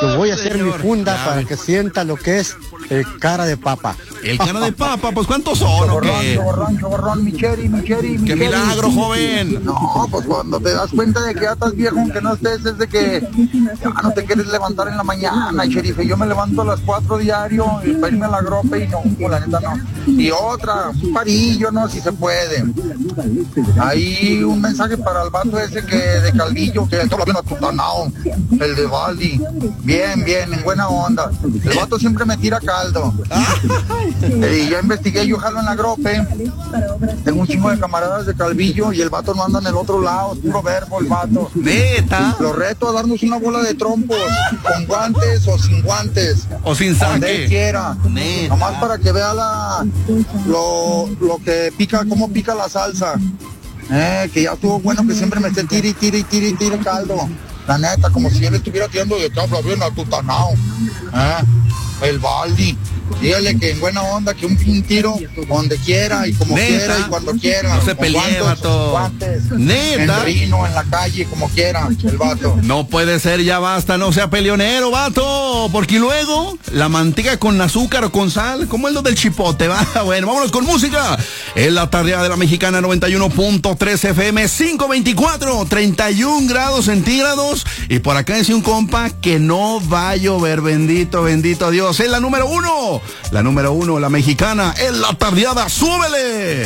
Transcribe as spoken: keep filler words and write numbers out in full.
Yo voy a hacer señor. mi funda Ya, para ves. que sienta lo que es el cara de papa. El cara de papa, pues ¿cuántos son o qué? Choborrón, choborrón, mi cheri, mi cheri, mi ¡Qué cheri. milagro, joven! No, pues cuando te das cuenta de que ya estás viejo, aunque no estés, es de que ya no te quieres levantar en la mañana, sheriff. Yo me levanto a las cuatro diario y para irme a la gropa y no, la neta no. Y otra, un parillo, no, si se puede. Hay un mensaje para el vato ese que de Calvillo, que está hablando a Tutanao, el de Baldi. Bien, bien, en buena onda. El vato siempre me tira caldo. Y ya investigué, yo jalo en la grope. Tengo un chingo de camaradas de Calvillo y el vato no anda en el otro lado, puro verbo el vato. ¿Neta? Lo reto a darnos una bola de trompos, con guantes o sin guantes. O sin Donde saque. él quiera. Neta. Nomás para que vea la lo, lo que pica, cómo pica la salsa. Eh, que ya estuvo bueno que siempre me esté tire y tire y tire y tire caldo. La neta, como si él estuviera tirando de cabra bien a Tutanao. Eh, el Baldi. Dígale que en buena onda, que un, un tiro donde quiera y como ¿Neta? quiera y cuando quiera. No se con pelee, guantes, vato. guantes, ¿Neta? en Rino, en la calle, como quiera, el vato. No puede ser, ya basta, no sea peleonero, vato. Porque luego, la manteca con azúcar o con sal, como es lo del chipote, va. Bueno, vámonos con música. En la tardeada de la Mexicana noventa y uno punto tres F M, cinco veinticuatro, treinta y un grados centígrados. Y por acá dice un compa que no va a llover, bendito, bendito Dios. Es la número uno, la número uno, la Mexicana, en la tardeada, súbele.